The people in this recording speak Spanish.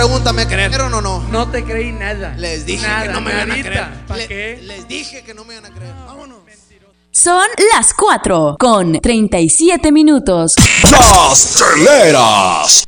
pregunta, ¿me creyeron o no? No te creí nada. Les dije nada, que no me iban a creer. ¿Para qué? Les dije que no me iban a creer. Vámonos. Son las 4 con 37 minutos. Las Cheleras.